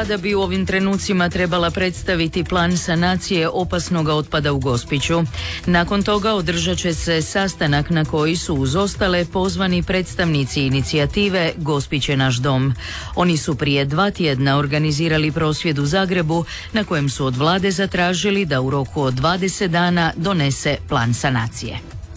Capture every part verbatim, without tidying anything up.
Vlada bi u ovim trenucima trebala predstaviti plan sanacije opasnog otpada u Gospiću. Nakon toga održat će se sastanak na koji su uz ostale pozvani predstavnici inicijative Gospić je naš dom. Oni su prije dva tjedna organizirali prosvjed u Zagrebu na kojem su od vlade zatražili da u roku od dvadeset dana donese plan sanacije.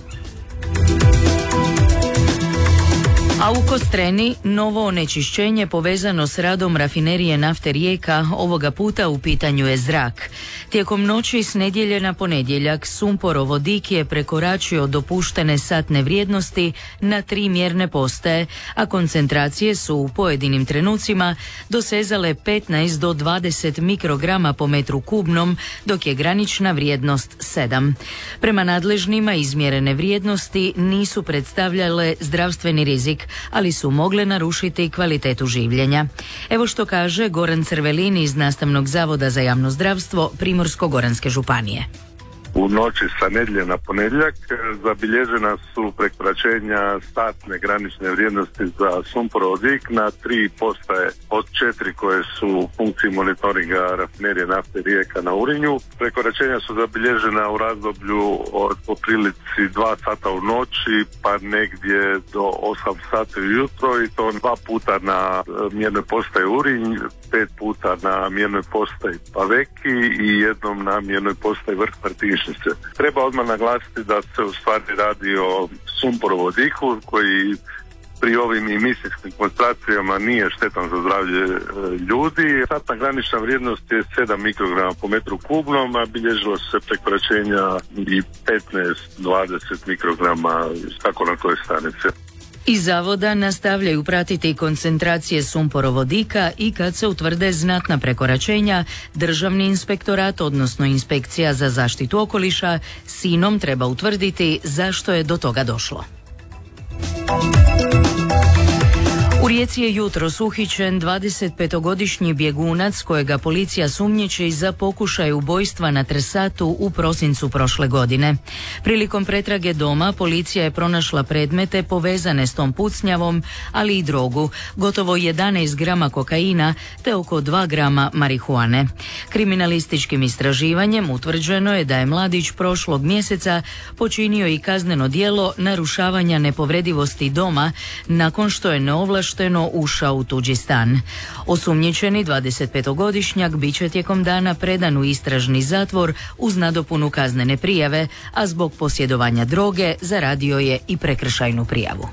A u Kostreni novo onečišćenje povezano s radom rafinerije nafte Rijeka, ovoga puta u pitanju je zrak. Tijekom noći s nedjelje na ponedjeljak sumporovodik je prekoračio dopuštene satne vrijednosti na tri mjerne postaje, a koncentracije su u pojedinim trenucima dosezale petnaest do dvadeset mikrograma po metru kubnom, dok je granična vrijednost sedam. Prema nadležnima izmjerene vrijednosti nisu predstavljale zdravstveni rizik, ali su mogle narušiti kvalitetu življenja. Evo što kaže Goran Crvelin iz Nastavnog zavoda za javno zdravstvo Primorsko-goranske županije. U noći sa nedjelje na ponedjeljak zabilježena su prekoračenja satne granične vrijednosti za sumporovodik na tri postaje od četiri koje su u funkciji monitoringa rafinerije nafte Rijeka na Urinju. Prekoračenja su zabilježena u razdoblju od po prilici dva sata u noći pa negdje do osam sati ujutro i to dva puta na mjernoj postaji Urinj, pet puta na mjernoj postaji Paveki i jednom na mjernoj postaji Vrh Martišić. Treba odmah naglasiti da se u stvari radi o sumporovodiku koji pri ovim emisijskim koncentracijama nije štetan za zdravlje e, ljudi. Satna granična vrijednost je sedam mikrograma po metru kubnom, a bilježilo se prekoračenja i petnaest do dvadeset mikrograma kako na kojoj stanici. Iz zavoda nastavljaju pratiti koncentracije sumporovodika i kad se utvrde znatna prekoračenja, Državni inspektorat, odnosno Inspekcija za zaštitu okoliša, sinom treba utvrditi zašto je do toga došlo. U Rijeci je jutros uhićen dvadesetpetogodišnji bjegunac kojega policija sumnjiči za pokušaj ubojstva na Trsatu u prosincu prošle godine. Prilikom pretrage doma policija je pronašla predmete povezane s tom pucnjavom, ali i drogu, gotovo jedanaest grama kokaina te oko dva grama marihuane. Kriminalističkim istraživanjem utvrđeno je da je mladić prošlog mjeseca počinio i kazneno djelo narušavanja nepovredivosti doma nakon što je neovlašteno ušao u tuđi stan. Osumnjičeni dvadesetpetogodišnjak bit će tijekom dana predan u istražni zatvor uz nadopunu kaznene prijave, a zbog posjedovanja droge zaradio je i prekršajnu prijavu.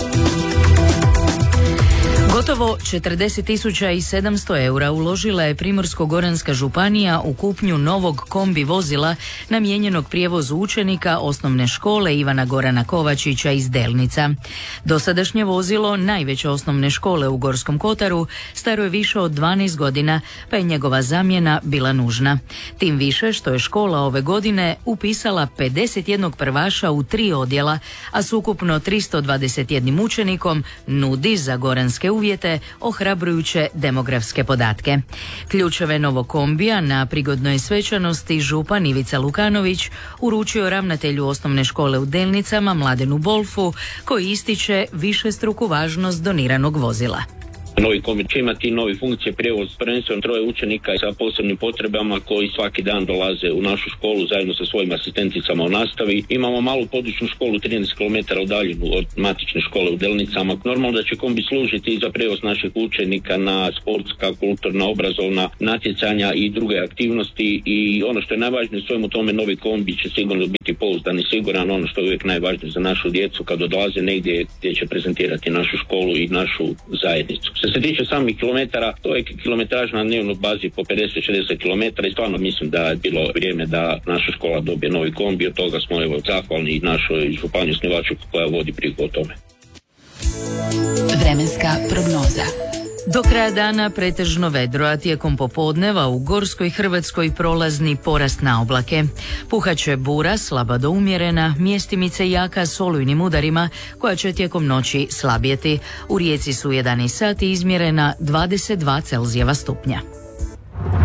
Gotovo četrdeset tisuća sedamsto eura uložila je Primorsko-goranska županija u kupnju novog kombi vozila namijenjenog prijevozu učenika osnovne škole Ivana Gorana Kovačića iz Delnica. Dosadašnje vozilo najveće osnovne škole u Gorskom kotaru staro je više od dvanaest godina, pa je njegova zamjena bila nužna. Tim više što je škola ove godine upisala pedeset jedan prvaša u tri odjela, a s ukupno tristo dvadeset jedan učenikom nudi za goranske uvjete ohrabrujuće demografske podatke. Ključeve novog kombija na prigodnoj svečanosti župan Ivica Lukanović uručio ravnatelju osnovne škole u Delnicama Mladenu Bolfu, koji ističe višestruku važnost doniranog vozila. Novi kombi će imati nove funkcije prijevoz prvenstveno troje učenika sa posebnim potrebama koji svaki dan dolaze u našu školu zajedno sa svojim asistenticama u nastavi. Imamo malu područnu školu trinaest kilometara udaljenu od matične škole u Delnicama. Normalno da će kombi služiti za prijevoz naših učenika na sportska, kulturna, obrazovna natjecanja i druge aktivnosti i ono što je najvažnije u svemu tome, novi kombi će sigurno biti pouzdan i siguran, ono što je uvijek najvažnije za našu djecu kad dolaze negdje gdje će prezentirati našu školu i našu zajednicu. Što se tiče samih kilometara, to je kilometraž na dnevnoj bazi po pedeset do šezdeset kilometara i stvarno mislim da je bilo vrijeme da naša škola dobije novi kombi. Od toga smo evo zahvalni i našoj županiji osnivaču koja vodi brigu o tome. Vremenska prognoza. Do kraja dana pretežno vedro, a tijekom popodneva u Gorskoj Hrvatskoj prolazni porast na oblake. Puhaće bura, slaba do umjerena, mjestimice jaka s olujnim udarima, koja će tijekom noći slabjeti. U Rijeci su jedanaest sati izmjerena dvadeset dva Celzijeva stupnja.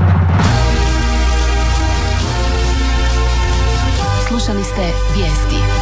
Slušali ste vijesti.